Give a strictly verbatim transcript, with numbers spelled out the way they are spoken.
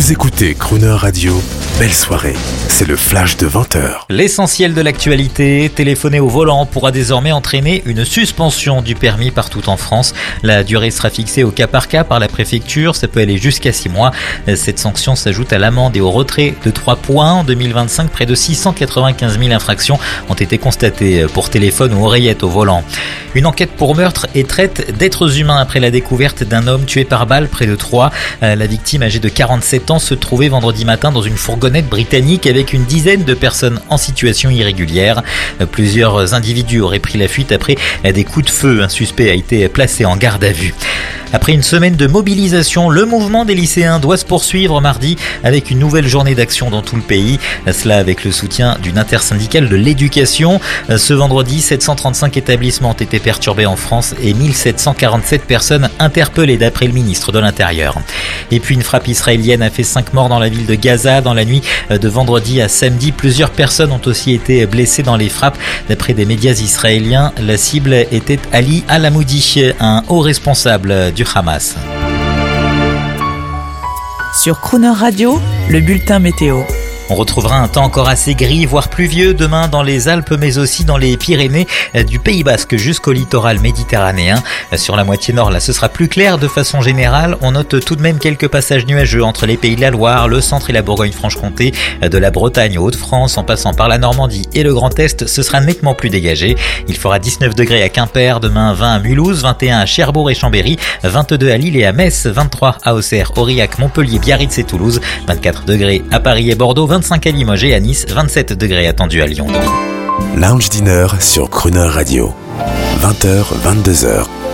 Vous écoutez Crooner Radio, belle soirée, c'est le flash de vingt heures. L'essentiel de l'actualité, téléphoner au volant pourra désormais entraîner une suspension du permis partout en France. La durée sera fixée au cas par cas par la préfecture, ça peut aller jusqu'à six mois. Cette sanction s'ajoute à l'amende et au retrait de trois points. En deux mille vingt-cinq, près de six cent quatre-vingt-quinze mille infractions ont été constatées pour téléphone ou oreillette au volant. Une enquête pour meurtre et traite d'êtres humains après la découverte d'un homme tué par balle près de Troyes. La victime, âgée de quarante-sept ans, se trouvait vendredi matin dans une fourgonnette britannique avec une dizaine de personnes en situation irrégulière. Plusieurs individus auraient pris la fuite après des coups de feu. Un suspect a été placé en garde à vue. Après une semaine de mobilisation, le mouvement des lycéens doit se poursuivre mardi avec une nouvelle journée d'action dans tout le pays. Cela avec le soutien d'une intersyndicale de l'éducation. Ce vendredi, sept cent trente-cinq établissements ont été perturbés en France et mille sept cent quarante-sept personnes interpellées d'après le ministre de l'Intérieur. Et puis une frappe israélienne a fait cinq morts dans la ville de Gaza. Dans la nuit de vendredi à samedi, plusieurs personnes ont aussi été blessées dans les frappes. D'après des médias israéliens, la cible était Ali Al-Amoudi, un haut responsable du Hamas. Sur Crooner Radio, le bulletin météo. On retrouvera un temps encore assez gris, voire pluvieux demain dans les Alpes, mais aussi dans les Pyrénées, du Pays Basque jusqu'au littoral méditerranéen. Sur la moitié nord, là, ce sera plus clair de façon générale. On note tout de même quelques passages nuageux entre les Pays de la Loire, le centre et la Bourgogne-Franche-Comté, de la Bretagne aux Hauts-de-France, en passant par la Normandie et le Grand Est. Ce sera nettement plus dégagé. Il fera dix-neuf degrés à Quimper, demain vingt à Mulhouse, vingt et un à Cherbourg et Chambéry, vingt-deux à Lille et à Metz, vingt-trois à Auxerre, Aurillac, Montpellier, Biarritz et Toulouse, vingt-quatre degrés à Paris et Bordeaux, vingt-cinq à Limoges et à Nice, vingt-sept degrés attendus à Lyon. Lounge Dinner sur Crooner Radio, vingt heures, vingt-deux heures.